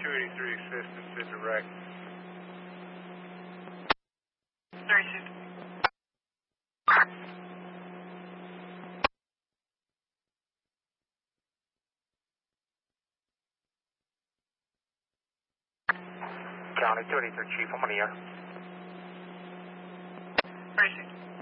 283 assistance to direct. 36. County 283 Chief, I'm on the air. 36.